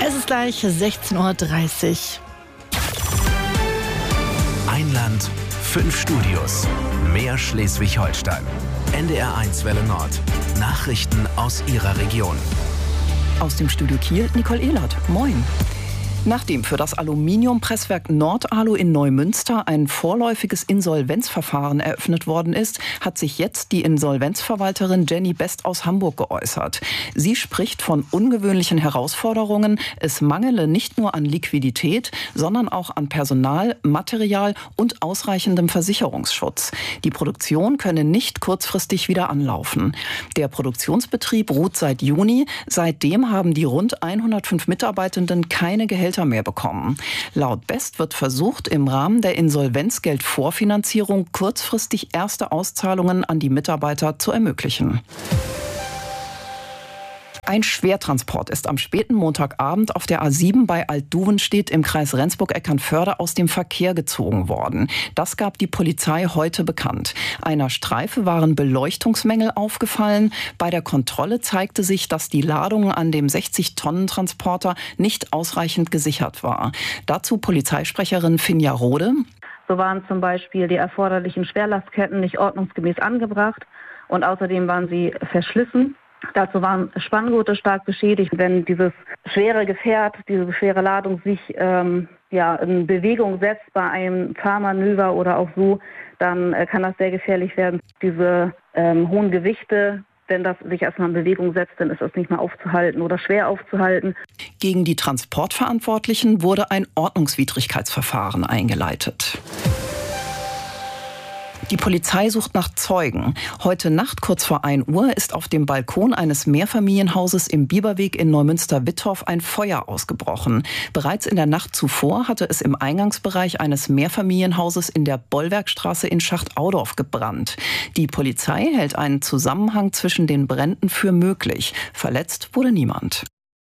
Es ist gleich 16:30 Uhr. Ein Land, 5 Studios. Mehr Schleswig-Holstein. NDR1 Welle Nord. Nachrichten aus Ihrer Region. Aus dem Studio Kiel, Nicole Ehlert. Moin. Nachdem für das Aluminiumpresswerk Nordalu in Neumünster ein vorläufiges Insolvenzverfahren eröffnet worden ist, hat sich jetzt die Insolvenzverwalterin Jenny Best aus Hamburg geäußert. Sie spricht von ungewöhnlichen Herausforderungen. Es mangele nicht nur an Liquidität, sondern auch an Personal, Material und ausreichendem Versicherungsschutz. Die Produktion könne nicht kurzfristig wieder anlaufen. Der Produktionsbetrieb ruht seit Juni. Seitdem haben die rund 105 Mitarbeitenden keine Gehälter mehr bekommen. Laut Best wird versucht, im Rahmen der Insolvenzgeldvorfinanzierung kurzfristig erste Auszahlungen an die Mitarbeiter zu ermöglichen. Ein Schwertransport ist am späten Montagabend auf der A7 bei Altduvenstedt im Kreis Rendsburg-Eckernförde aus dem Verkehr gezogen worden. Das gab die Polizei heute bekannt. Einer Streife waren Beleuchtungsmängel aufgefallen. Bei der Kontrolle zeigte sich, dass die Ladung an dem 60-Tonnen-Transporter nicht ausreichend gesichert war. Dazu Polizeisprecherin Finja Rode. So waren zum Beispiel die erforderlichen Schwerlastketten nicht ordnungsgemäß angebracht und außerdem waren sie verschlissen. Dazu waren Spanngurte stark beschädigt. Wenn dieses schwere Gefährt, diese schwere Ladung sich in Bewegung setzt bei einem Fahrmanöver oder auch so, dann kann das sehr gefährlich werden. Diese hohen Gewichte, wenn das sich erstmal in Bewegung setzt, dann ist das nicht mehr aufzuhalten oder schwer aufzuhalten. Gegen die Transportverantwortlichen wurde ein Ordnungswidrigkeitsverfahren eingeleitet. Die Polizei sucht nach Zeugen. Heute Nacht kurz vor 1 Uhr ist auf dem Balkon eines Mehrfamilienhauses im Bieberweg in Neumünster-Wittorf ein Feuer ausgebrochen. Bereits in der Nacht zuvor hatte es im Eingangsbereich eines Mehrfamilienhauses in der Bollwerkstraße in Schacht-Audorf gebrannt. Die Polizei hält einen Zusammenhang zwischen den Bränden für möglich. Verletzt wurde niemand.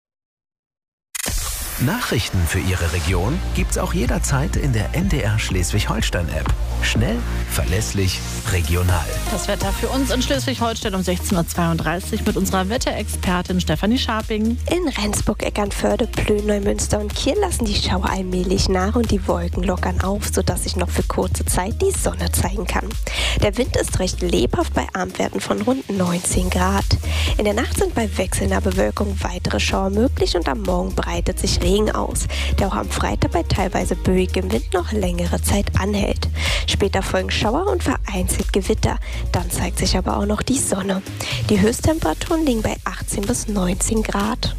Nachrichten für Ihre Region gibt's auch jederzeit in der NDR Schleswig-Holstein-App. Schnell, verlässlich, regional. Das Wetter für uns in Schleswig-Holstein um 16:32 Uhr mit unserer Wetterexpertin Stefanie Scharping. In Rendsburg-Eckernförde, Plön, Neumünster und Kiel lassen die Schauer allmählich nach und die Wolken lockern auf, sodass sich noch für kurze Zeit die Sonne zeigen kann. Der Wind ist recht lebhaft bei Abendwerten von rund 19 Grad. In der Nacht sind bei wechselnder Bewölkung weitere Schauer möglich und am Morgen breitet sich Regen aus, der auch am Freitag bei teilweise böigem Wind noch längere Zeit anhält. Später folgen Schauer und vereinzelt Gewitter. Dann zeigt sich aber auch noch die Sonne. Die Höchsttemperaturen liegen bei 18 bis 19 Grad.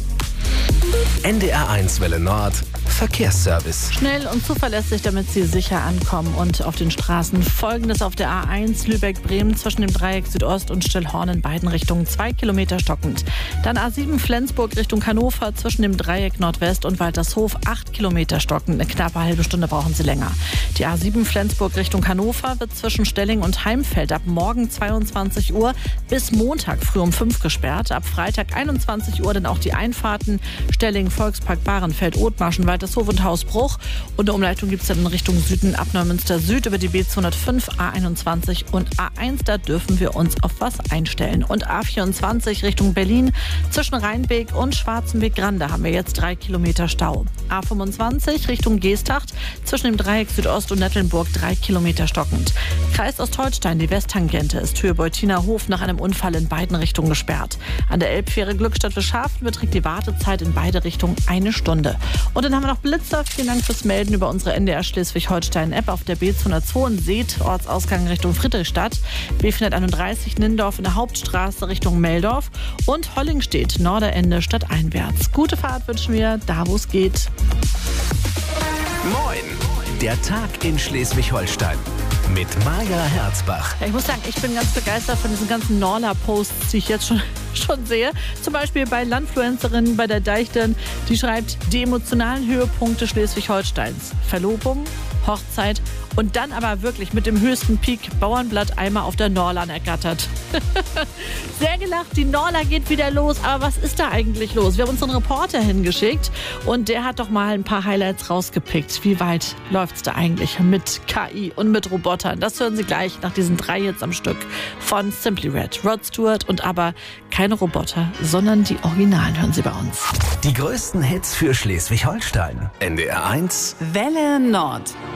NDR1 Welle Nord. Verkehrsservice. Schnell und zuverlässig, damit Sie sicher ankommen. Und auf den Straßen Folgendes: auf der A1 Lübeck-Bremen zwischen dem Dreieck Südost und Stillhorn in beiden Richtungen 2 Kilometer stockend. Dann A7 Flensburg Richtung Hannover zwischen dem Dreieck Nordwest und Waltershof 8 Kilometer stockend. Eine knappe halbe Stunde brauchen Sie länger. Die A7 Flensburg Richtung Hannover wird zwischen Stelling und Heimfeld ab morgen 22 Uhr bis Montag früh um 5 gesperrt. Ab Freitag 21 Uhr dann auch die Einfahrten Stelling, Volkspark, Bahrenfeld, Othmarschen, Waltershof und Hausbruch. Und eine Umleitung gibt es dann in Richtung Süden ab Neumünster Süd über die B205, A21 und A1. Da dürfen wir uns auf was einstellen. Und A24 Richtung Berlin zwischen Rheinbeek und Schwarzenbeek-Grande haben wir jetzt 3 Kilometer Stau. A25 Richtung Geesthacht zwischen dem Dreieck Südost und Nettelnburg 3 Kilometer stockend. Kreis Ostholstein, die Westtangente, ist Höhe Beutiner-Hof nach einem Unfall in beiden Richtungen gesperrt. An der Elbfähre Glückstadt-Wischhafen beträgt die Wartezeit in beide Richtungen 1 Stunde. Und dann haben wir noch Blitzer. Vielen Dank fürs Melden über unsere NDR Schleswig-Holstein-App auf der B202 in Seet, Ortsausgang Richtung Friedrichstadt, B431 Nindorf in der Hauptstraße Richtung Meldorf und Hollingstedt, Norderende stadteinwärts. Gute Fahrt wünschen wir, da wo es geht. Moin! Der Tag in Schleswig-Holstein mit Maja Herzbach. Ja, ich muss sagen, ich bin ganz begeistert von diesen ganzen Norla-Posts, die ich jetzt schon sehe. Zum Beispiel bei Landfluencerin bei der Deichtern, die schreibt: die emotionalen Höhepunkte Schleswig-Holsteins. Verlobung, Hochzeit und dann aber wirklich mit dem höchsten Peak Bauernblatteimer auf der Norlan ergattert. Sehr gelacht, die Norla geht wieder los, aber was ist da eigentlich los? Wir haben uns einen Reporter hingeschickt und der hat doch mal ein paar Highlights rausgepickt. Wie weit läuft's da eigentlich mit KI und mit Robotern? Das hören Sie gleich nach diesen 3 Hits am Stück von Simply Red, Rod Stewart und aber keine Roboter, sondern die Originalen hören Sie bei uns. Die größten Hits für Schleswig-Holstein. NDR 1 Welle Nord.